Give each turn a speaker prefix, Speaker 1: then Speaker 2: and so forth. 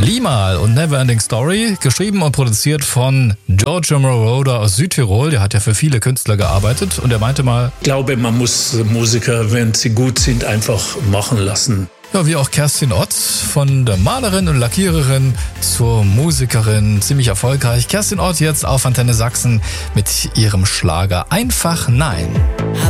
Speaker 1: Limahl und Neverending Story, geschrieben und produziert von Giorgio Moroder aus Südtirol. Der hat ja für viele Künstler gearbeitet und er meinte mal:
Speaker 2: Ich glaube, man muss Musiker, wenn sie gut sind, einfach machen lassen.
Speaker 1: Ja, wie auch Kerstin Ott, von der Malerin und Lackiererin zur Musikerin, ziemlich erfolgreich. Kerstin Ott jetzt auf Antenne Sachsen mit ihrem Schlager Einfach Nein.